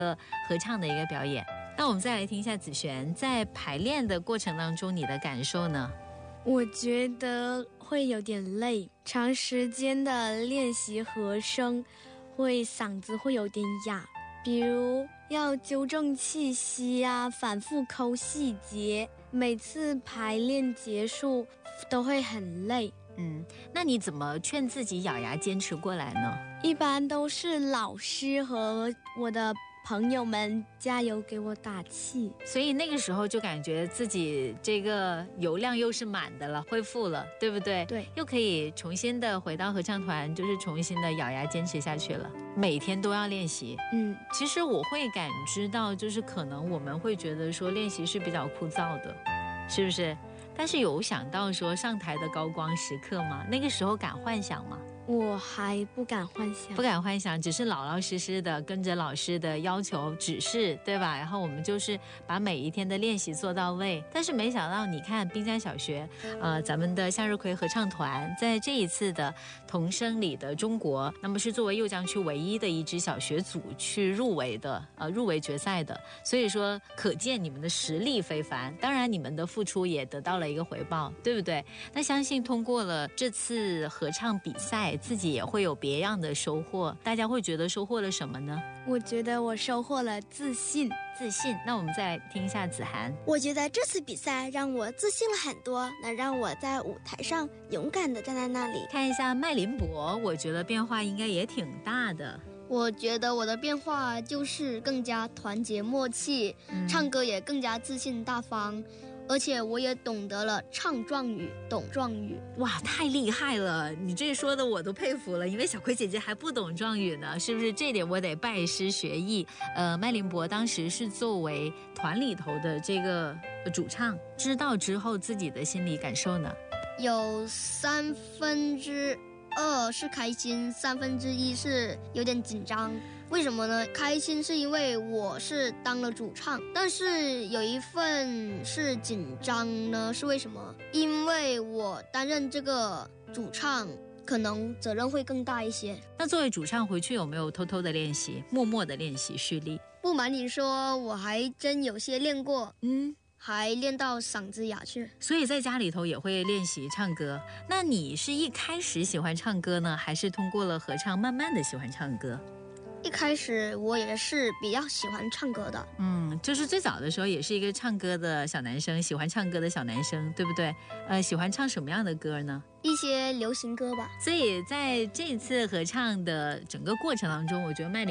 合唱的一个表演。那我们再来听一下子璇在排练的过程当中你的感受呢？ 我觉得会有点累，长时间的练习和声会嗓子会有点哑，比如要纠正气息啊，反复抠细节，每次排练结束都会很累。 那你怎么劝自己咬牙坚持过来呢？ 一般都是老师和我的朋友们加油给我打气， 所以那个时候就感觉自己这个油量又是满的了，恢复了，对不对？ 对， 又可以重新的回到合唱团，就是重新的咬牙坚持下去了，每天都要练习。其实我会感知到，就是可能我们会觉得说练习是比较枯燥的，是不是？但是有想到说上台的高光时刻吗？那个时候敢幻想吗？ 我还不敢幻想， 不敢幻想，只是老老实实的跟着老师的要求指示，对吧？然后我们就是把每一天的练习做到位。但是没想到，你看滨江小学，咱们的向日葵合唱团在这一次的童声里的中国，那么是作为右江区唯一的一支小学组去入围的，入围决赛的。所以说，可见你们的实力非凡。当然，你们的付出也得到了一个回报，对不对？那相信通过了这次合唱比赛，自己也会有别样的收获。大家会觉得收获了什么呢？ 我觉得我收获了自信。 那我们再来听一下子涵。 我觉得这次比赛让我自信了很多，能让我在舞台上勇敢地站在那里。 看一下麦林博，我觉得变化应该也挺大的。 我觉得我的变化就是更加团结默契，唱歌也更加自信大方，而且我也懂得了唱壮语、懂壮语。 哇，太厉害了！你这说的我都佩服了，因为小葵姐姐还不懂壮语呢，是不是？这点我得拜师学艺。麦林博当时是作为团里头的这个主唱，知道之后自己的心理感受呢？ 有2/3是开心，1/3是有点紧张。为什么呢？开心是因为我是当了主唱，但是有一份是紧张呢，是为什么？因为我担任这个主唱，可能责任会更大一些。 那作为主唱回去有没有偷偷的练习，默默的练习蓄力？ 不瞒你说，我还真有些练过。还练到嗓子哑去， 所以在家里头也会练习唱歌。那你是一开始喜欢唱歌呢，还是通过了合唱慢慢的喜欢唱歌？ 一开始我也是比较喜欢唱歌的， 就是最早的时候也是一个唱歌的小男生，喜欢唱歌的小男生，对不对？喜欢唱什么样的歌呢？ 一些流行歌吧。 所以在这次合唱的整个过程当中，我觉得麦